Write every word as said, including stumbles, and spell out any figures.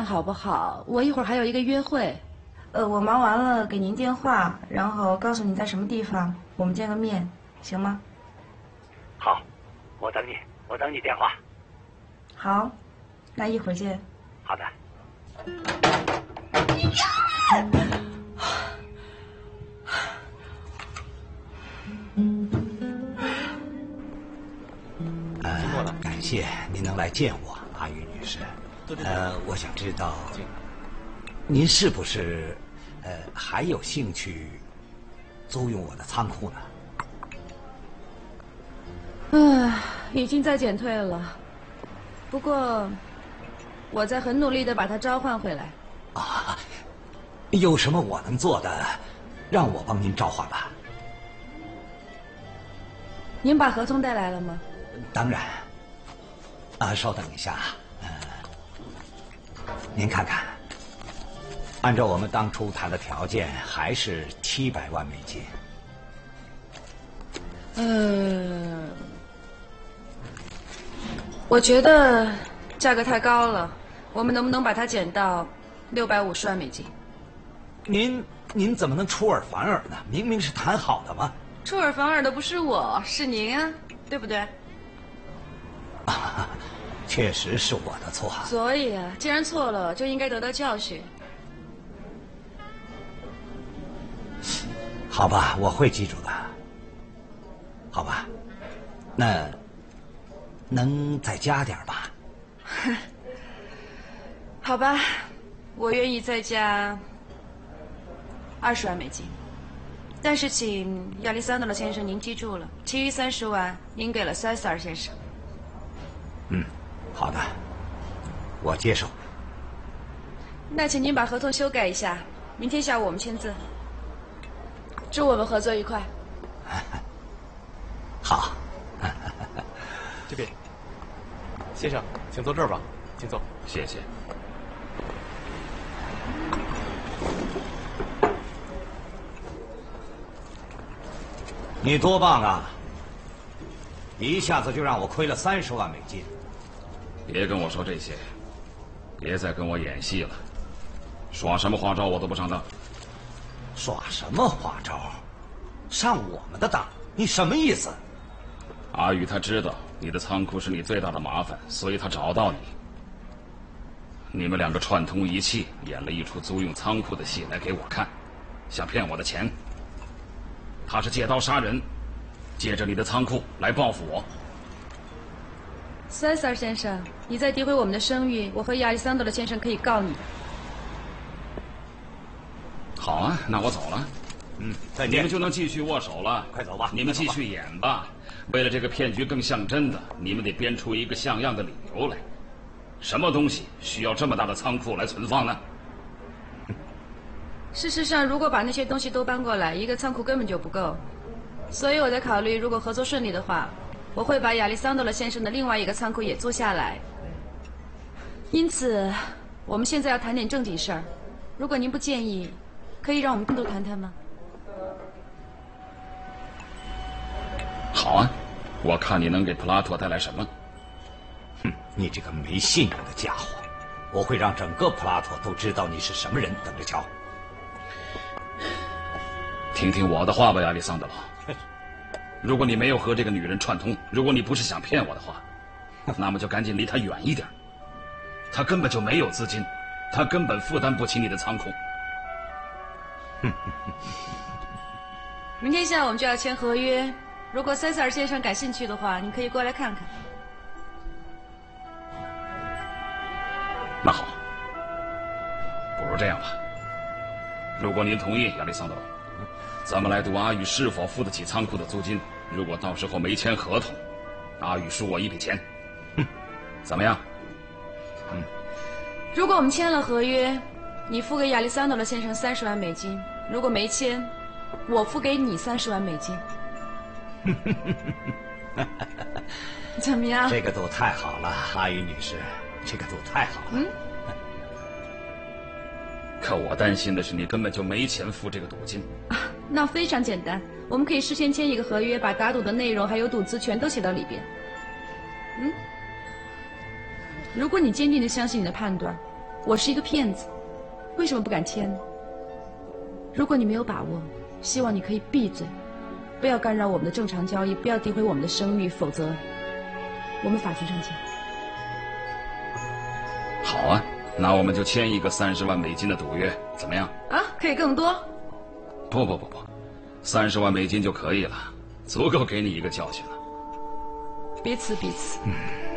好不好？我一会儿还有一个约会。 呃，我忙完了给您电话，然后告诉你在什么地方，我们见个面，行吗？ 好，我等你，我等你电话。 好，那一会儿见。 好的。 呃，感谢您能来见我，阿玉女士。呃，我想知道，您是不是呃还有兴趣租用我的仓库呢？ 唉，已经在减退了。不过，我在很努力的把它召唤回来。 啊，有什么我能做的，让我帮您召唤吧？ 您把合同带来了吗？ 当然。啊，稍等一下，呃，您看看，按照我们当初谈的条件，还是七百万美金。 呃，我觉得价格太高了，我们能不能把它减到六百五十万美金？ 您您怎么能出尔反尔呢？明明是谈好的嘛。 出尔反尔的不是我，是您啊，对不对？ 啊，确实是我的错。 所以啊，既然错了，就应该得到教训。 好吧，我会记住的。好吧，那能再加点吧？ 好吧，我愿意再加二十万美金。但是，请亚历山大先生您记住了，其余三十万您给了塞萨尔先生。 嗯，好的，我接受。 那请您把合同修改一下，明天下午我们签字。祝我们合作愉快。 好。 这边，先生，请坐这儿吧，请坐。 谢谢。 你多棒啊！一下子就让我亏了三十万美金。 别跟我说这些，别再跟我演戏了，耍什么花招我都不上当。 耍什么花招？上我们的当？你什么意思？ 阿宇他知道你的仓库是你最大的麻烦，所以他找到你。你们两个串通一气，演了一出租用仓库的戏来给我看，想骗我的钱。他是借刀杀人，借着你的仓库来报复我。 塞萨尔先生，你在诋毁我们的声誉，我和亚历桑德罗先生可以告你。 好啊，那我走了。 嗯，再见。 你们就能继续握手了。 快走吧。 你们继续演吧。为了这个骗局更像真的，你们得编出一个像样的理由来。什么东西需要这么大的仓库来存放呢？ 事实上，如果把那些东西都搬过来，一个仓库根本就不够。所以我在考虑，如果合作顺利的话，我会把亚历桑德罗先生的另外一个仓库也租下来。因此，我们现在要谈点正经事儿。如果您不介意，可以让我们单独谈谈吗？ 好啊，我看你能给普拉托带来什么。 哼，你这个没信用的家伙！我会让整个普拉托都知道你是什么人，等着瞧。 听听我的话吧，亚历桑德罗。如果你没有和这个女人串通，如果你不是想骗我的话，那么就赶紧离她远一点。她根本就没有资金，她根本负担不起你的仓库。 明天下午我们就要签合约，如果塞萨尔先生感兴趣的话，你可以过来看看。 那好，不如这样吧，如果您同意，亚历桑德罗，咱们来赌阿宇是否付得起仓库的租金。如果到时候没签合同，阿宇输我一笔钱，哼，怎么样？ 嗯。如果我们签了合约，你付给亚历桑德罗先生三十万美金；如果没签，我付给你三十万美金。怎么样？ 这个赌太好了，阿宇女士，这个赌太好了。嗯。 可我担心的是，你根本就没钱付这个赌金。 啊，那非常简单，我们可以事先签一个合约，把打赌的内容还有赌资全都写到里边。嗯，如果你坚定的相信你的判断， 我是一个骗子，为什么不敢签呢？如果你没有把握，希望你可以闭嘴，不要干扰我们的正常交易，不要诋毁我们的声誉，否则我们法庭上见。 好啊，那我们就签一个三十万美金的赌约，怎么样？ 啊，可以更多？ 不不不不，三十万美金就可以了，足够给你一个教训了。 彼此彼此。 嗯。